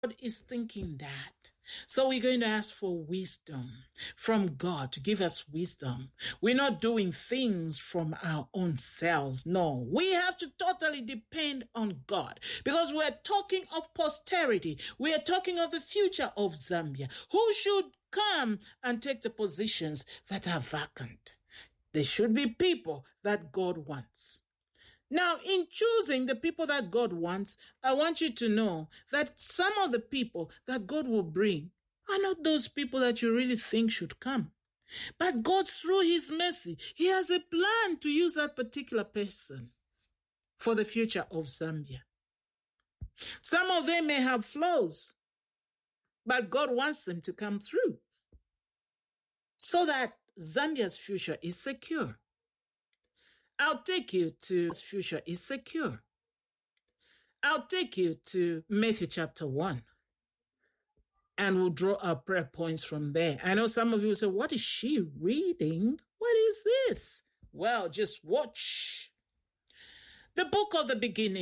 God is thinking that. So we're going to ask for wisdom from God to give us wisdom. We're not doing things from our own selves. No, we have to totally depend on God because we're talking of posterity. We are talking of the future of Zambia. Who should come and take the positions that are vacant? There should be people that God wants. Now, in choosing the people that God wants, I want you to know that some of the people that God will bring are not those people that you really think should come. But God, through his mercy, he has a plan to use that particular person for the future of Zambia. Some of them may have flaws, but God wants them to come through so that Zambia's future is secure. I'll take you to future is secure. I'll take you to Matthew chapter 1 and we'll draw our prayer points from there. I know some of you will say, what is she reading? What is this? Well, just watch. The book of the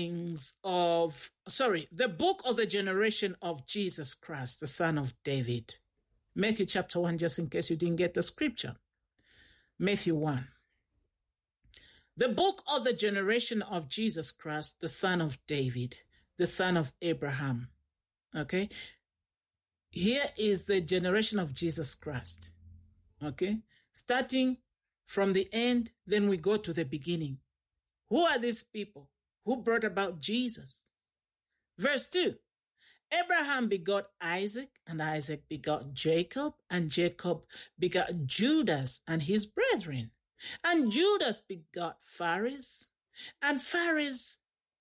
book of the generation of Jesus Christ, the son of David. Matthew chapter 1, just in case you didn't get the scripture. Matthew 1. The book of the generation of Jesus Christ, the son of David, the son of Abraham. Okay? Here is the generation of Jesus Christ. Okay? Starting from the end, then we go to the beginning. Who are these people who brought about Jesus? Verse 2. Abraham begot Isaac, and Isaac begot Jacob, and Jacob begot Judas and his brethren. And Judas begot Phares, and Phares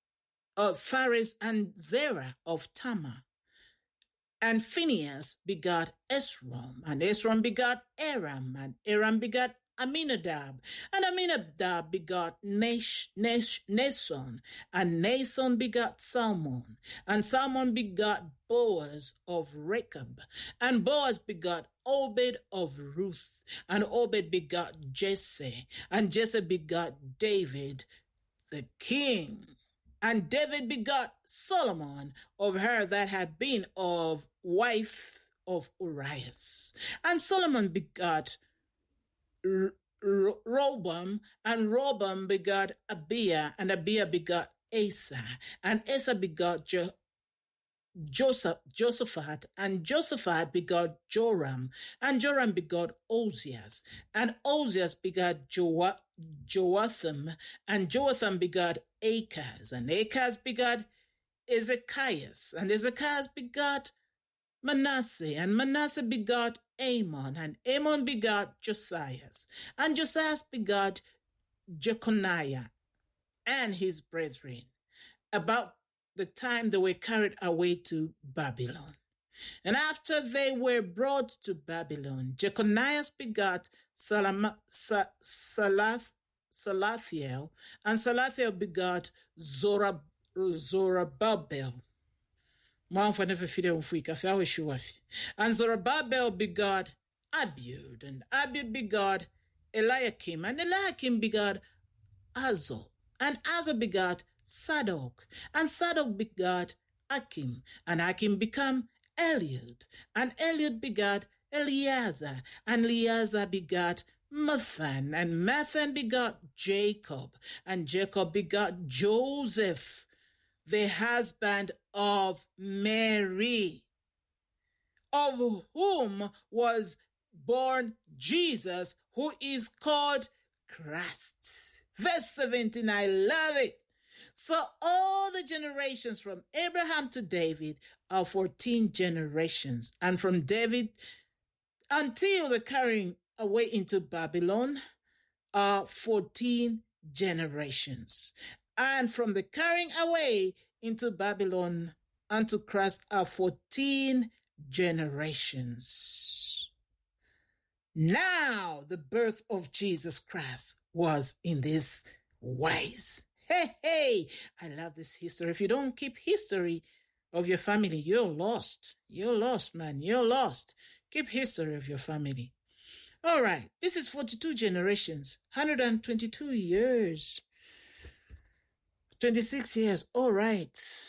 and Zerah of Tamar. And Phinehas begot Esrom, and Esrom begot Aram, and Aram begot Aminadab, and Aminadab begot Nason, and Nason begot Salmon, and Salmon begot Boaz of Rechab, and Boaz begot Obed of Ruth, and Obed begot Jesse, and Jesse begot David the king. And David begot Solomon of her that had been of wife of Urias. And Solomon begot Rehoboam, and Rehoboam begot Abiah, and Abiah begot Asa, and Asa begot Josaphat, and Josaphat begot Joram, and Joram begot Ozias, and Ozias begot Joatham, and Joatham begot Achaz, and Achaz begot Ezekias, and Ezekias begot Manasseh, and Manasseh begot Amon, and Amon begot Josias, and Josias begot Jeconiah and his brethren, about the time they were carried away to Babylon. And after they were brought to Babylon, Jeconiah begot Salathiel, and Salathiel begot Zorobabel. And Zorobabel begot Abiud, and Abiud begot Eliakim, and Eliakim begot Azor, and Azor begot Sadok, and Sadok begot Akim, and Akim became Eliud, and Eliud begot Eleazar, and Eleazar begot Mathan, and Mathan begot Jacob, and Jacob begot Joseph, the husband of Mary, of whom was born Jesus, who is called Christ. Verse 17, I love it. So all the generations from Abraham to David are 14 generations. And from David until the carrying away into Babylon are 14 generations. And from the carrying away into Babylon unto Christ are 14 generations. Now the birth of Jesus Christ was in this wise. Hey, I love this history. If you don't keep history of your family, you're lost. You're lost, man. You're lost. Keep history of your family. All right. This is 42 generations, 122 years, 26 years. All right.